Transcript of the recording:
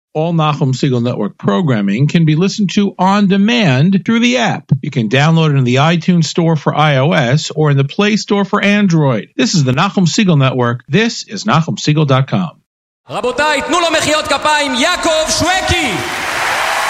All Nachum Segal Network programming can be listened to on demand through the app. You can download it in the iTunes Store for iOS or in the Play Store for Android. This is the Nachum Segal Network. This is NachumSegal.com. רבותיי, תנו לו מחיאות כפיים, יעקב שווקי!